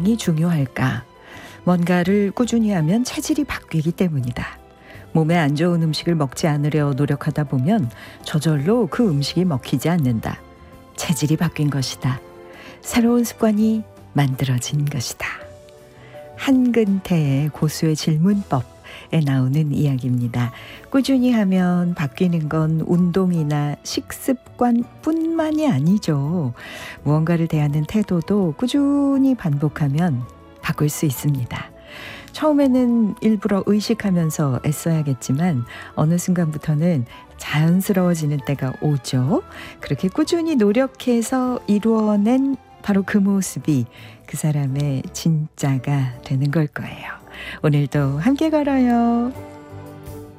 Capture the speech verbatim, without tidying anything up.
실행이 중요할까? 뭔가를 꾸준히 하면 체질이 바뀌기 때문이다. 몸에 안 좋은 음식을 먹지 않으려 노력하다 보면 저절로 그 음식이 먹히지 않는다. 체질이 바뀐 것이다. 새로운 습관이 만들어진 것이다. 한근태의 고수의 질문법에 나오는 이야기입니다. 꾸준히 하면 바뀌는 건 운동이나 식습관뿐만이 아니죠. 무언가를 대하는 태도도 꾸준히 반복하면 바꿀 수 있습니다. 처음에는 일부러 의식하면서 애써야겠지만 어느 순간부터는 자연스러워지는 때가 오죠. 그렇게 꾸준히 노력해서 이루어낸 바로 그 모습이 그 사람의 진짜가 되는 걸 거예요. 오늘도 함께 걸어요.